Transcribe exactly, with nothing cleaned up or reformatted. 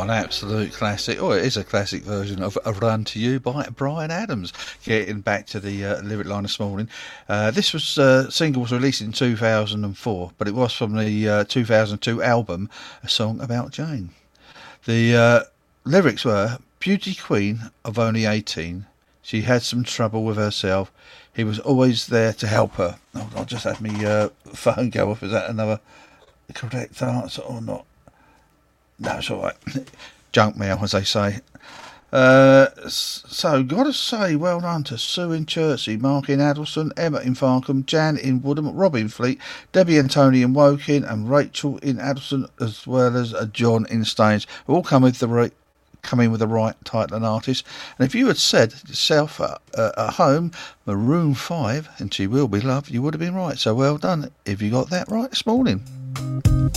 an absolute classic. Oh, it is a classic version of a Run to You by Bryan Adams. Getting back to the uh, lyric line this morning. Uh, this was uh, single was released in two thousand four, but it was from the uh, two thousand two album, A Song About Jane. The uh, lyrics were, beauty queen of only eighteen. She had some trouble with herself. He was always there to help her. Oh, I just had my uh, phone go off. Is that another correct answer or not? No, it's all right. Junk mail, as they say. Uh, so, got to say, well done to Sue in Chertsey, Mark in Addleston, Emma in Farnham, Jan in Woodham, Rob in Fleet, Debbie and Tony in Woking, and Rachel in Addleston, as well as uh, John in Staines, who all come with the right, come in with the right title and artist. And if you had said yourself uh, uh, at home, Maroon five, and She Will Be Loved, you would have been right. So well done if you got that right this morning.